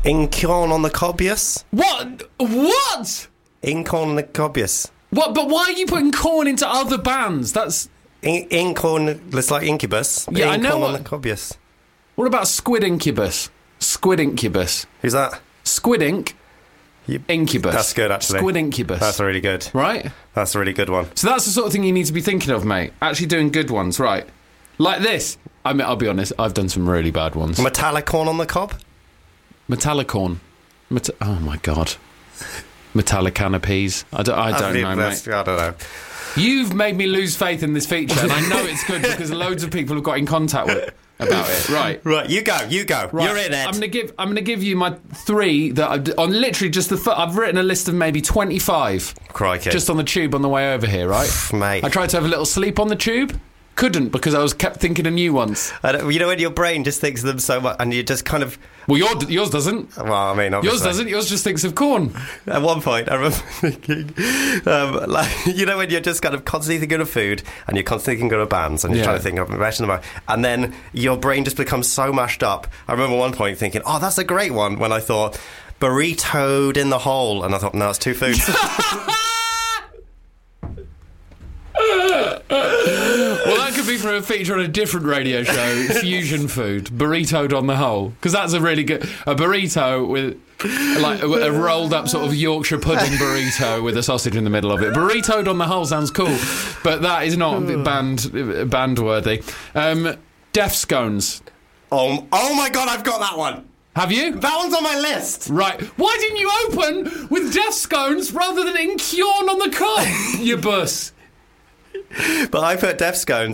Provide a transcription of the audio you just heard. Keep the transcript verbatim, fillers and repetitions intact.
Incorn on the cobius. What? What? Incorn on the cobius. What? But why are you putting corn into other bands? That's... In- Incorn, it's like Incubus. Yeah, I know Incorn on what- the cobius. What about Squid Incubus? Squid Incubus. Who's that? Squid Ink. You- Incubus. That's good, actually. Squid Incubus. That's really good. Right? That's a really good one. So that's the sort of thing you need to be thinking of, mate. Actually doing good ones, right? Like this. I mean, I'll be honest, I've done some really bad ones. Metallicorn on the cob? Metallicorn. Meta- oh, my God. Metallic canopies. I don't, I don't know, mate. I don't know. You've made me lose faith in this feature, and I know it's good because loads of people have got in contact with about it. Right, Right, you go, you go. right. You're in, Ed. I'm gonna give. I'm gonna give you my three that I've, on literally just the. Th- I've written a list of maybe twenty-five. Crikey. Just on the tube on the way over here. Right, Mate. I tried to have a little sleep on the tube. Couldn't because I was kept thinking of new ones. I don't, you know when your brain just thinks of them so much and you just kind of... Well, your, yours doesn't. Well, I mean, obviously. Yours doesn't. Yours just thinks of corn. At one point, I remember thinking, um, like, you know when you're just kind of constantly thinking of food and you're constantly thinking of bands and you're Yeah. trying to think of imagine them, and then your brain just becomes so mashed up. I remember one point thinking, oh, that's a great one, when I thought, burritoed in the hole, and I thought, no, it's two foods. Well, that could be for a feature on a different radio show, Fusion Food, burritoed on the whole, because that's a really good a burrito with like a, a rolled up sort of Yorkshire pudding burrito with a sausage in the middle of it. Burritoed on the whole sounds cool, but that is not band band worthy. Um, Deaf scones. oh, oh my God, I've got that one. Have you? That one's on my list. Right. Why didn't you open with Deaf scones rather than Incorn on the cob, you bus? But I put Def Scones